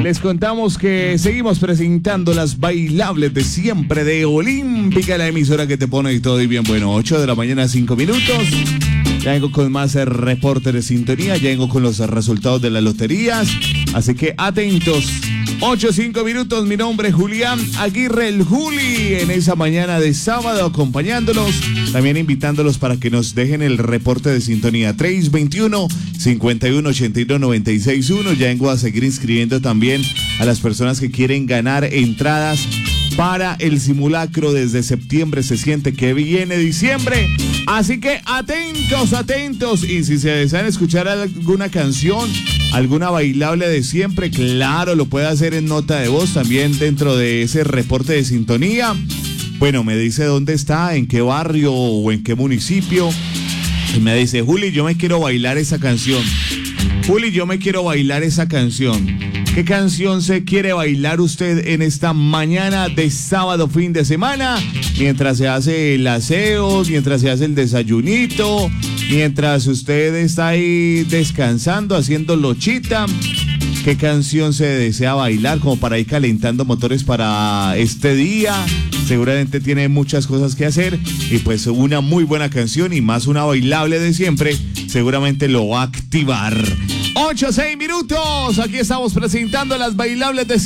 Les contamos que seguimos presentando las bailables de siempre de Olímpica, la emisora que te pone todo y bien bueno. 8 de la mañana, 5 minutos. Ya vengo con más reporte de sintonía, ya vengo con los resultados de las loterías. Así que atentos. 8-5 minutos, mi nombre es Julián Aguirre, el Juli, en esa mañana de sábado, acompañándolos, también invitándolos para que nos dejen el reporte de sintonía 321-5182-961. Ya vengo a seguir inscribiendo también a las personas que quieren ganar entradas para el simulacro. Desde septiembre se siente que viene diciembre, así que atentos, atentos. Y si se desean escuchar alguna canción, alguna bailable de siempre, claro, lo puede hacer en nota de voz también dentro de ese reporte de sintonía. Bueno, me dice dónde está, en qué barrio o en qué municipio. Y me dice, Juli, yo me quiero bailar esa canción. Juli, yo me quiero bailar esa canción. ¿Qué canción se quiere bailar usted en esta mañana de sábado, fin de semana? Mientras se hace el aseo, mientras se hace el desayunito, mientras usted está ahí descansando, haciendo lochita. ¿Qué canción se desea bailar como para ir calentando motores para este día? Seguramente tiene muchas cosas que hacer y pues una muy buena canción y más una bailable de siempre seguramente lo va a activar. 8-6 minutos, aquí estamos presentando las bailables de